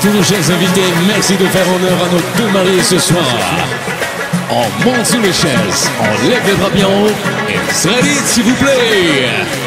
tous nos chers invités, merci de faire honneur à nos deux mariés ce soir. On monte sur les chaises, on lève les bras bien haut et ready s'il vous plaît.